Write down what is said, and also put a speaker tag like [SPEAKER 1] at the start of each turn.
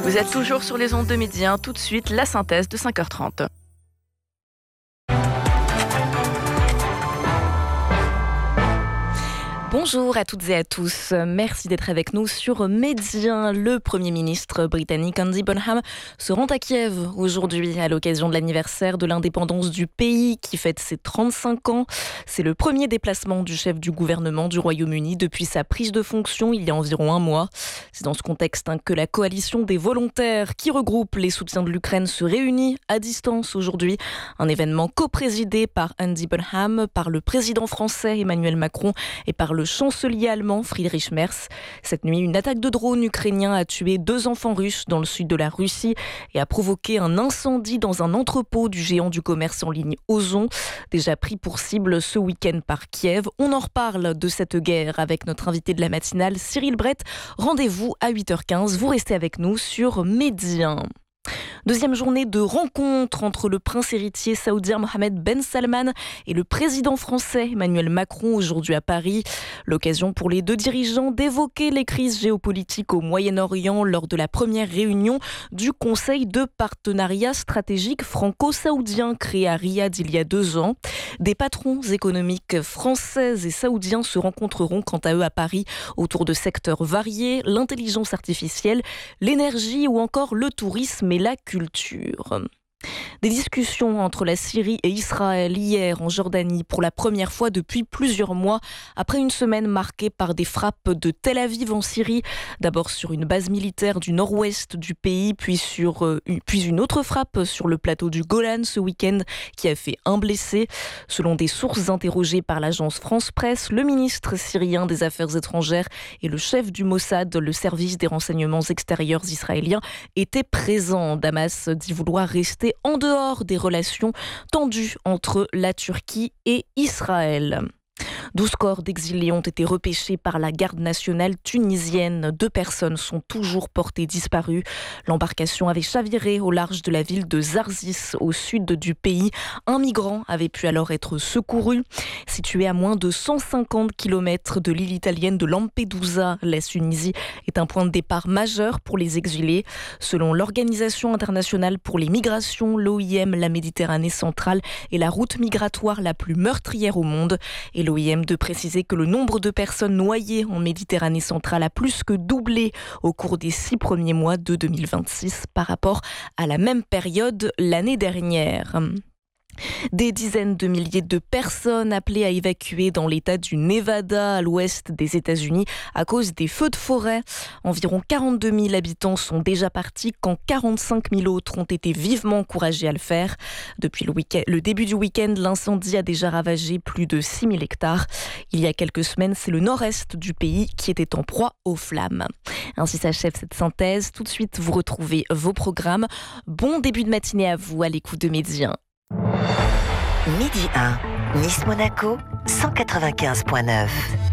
[SPEAKER 1] Vous êtes toujours sur les ondes de Midi 1. Tout de suite, la synthèse de 5h30. Bonjour à toutes et à tous. Merci d'être avec nous sur Midi 1. Le Premier ministre britannique Andy Burnham se rend à Kiev aujourd'hui à l'occasion de l'anniversaire de l'indépendance du pays qui fête ses 35 ans. C'est le premier déplacement du chef du gouvernement du Royaume-Uni depuis sa prise de fonction il y a environ un mois. C'est dans ce contexte que la coalition des volontaires qui regroupe les soutiens de l'Ukraine se réunit à distance aujourd'hui. Un événement coprésidé par Andy Burnham, par le président français Emmanuel Macron et par le chancelier allemand Friedrich Merz. Cette nuit, une attaque de drone ukrainien a tué 2 enfants russes dans le sud de la Russie et a provoqué un incendie dans un entrepôt du géant du commerce en ligne Ozon, déjà pris pour cible ce week-end par Kiev. On en reparle de cette guerre avec notre invité de la matinale, Cyril Brett. Rendez-vous à 8h15. Vous restez avec nous sur Midi 1. Deuxième journée de rencontre entre le prince héritier saoudien Mohammed Ben Salman et le président français Emmanuel Macron aujourd'hui à Paris. L'occasion pour les deux dirigeants d'évoquer les crises géopolitiques au Moyen-Orient lors de la première réunion du Conseil de partenariat stratégique franco-saoudien créé à Riyad il y a 2 ans. Des patrons économiques français et saoudiens se rencontreront quant à eux à Paris autour de secteurs variés, l'intelligence artificielle, l'énergie ou encore le tourisme et la culture. Des discussions entre la Syrie et Israël hier en Jordanie pour la première fois depuis plusieurs mois, après une semaine marquée par des frappes de Tel Aviv en Syrie, d'abord sur une base militaire du nord-ouest du pays, puis une autre frappe sur le plateau du Golan ce week-end qui a fait un blessé. Selon des sources interrogées par l'agence France Presse, le ministre syrien des Affaires étrangères et le chef du Mossad, le service des renseignements extérieurs israéliens, étaient présents. Damas dit vouloir rester en dehors des relations tendues entre la Turquie et Israël. 12 corps d'exilés ont été repêchés par la garde nationale tunisienne. 2 personnes sont toujours portées disparues. L'embarcation avait chaviré au large de la ville de Zarzis, au sud du pays. Un migrant avait pu alors être secouru. Située à moins de 150 km de l'île italienne de Lampedusa, la Tunisie est un point de départ majeur pour les exilés. Selon l'Organisation internationale pour les migrations, l'OIM, la Méditerranée centrale est la route migratoire la plus meurtrière au monde. Et l'OIM de préciser que le nombre de personnes noyées en Méditerranée centrale a plus que doublé au cours des 6 premiers mois de 2026 par rapport à la même période l'année dernière. Des dizaines de milliers de personnes appelées à évacuer dans l'état du Nevada à l'ouest des États-Unis à cause des feux de forêt. Environ 42 000 habitants sont déjà partis quand 45 000 autres ont été vivement encouragés à le faire. Depuis le début du week-end, l'incendie a déjà ravagé plus de 6 000 hectares. Il y a quelques semaines, c'est le nord-est du pays qui était en proie aux flammes. Ainsi s'achève cette synthèse. Tout de suite, vous retrouvez vos programmes. Bon début de matinée à vous à l'écoute de Midi 1.
[SPEAKER 2] Midi 1, Nice-Monaco, 195.9.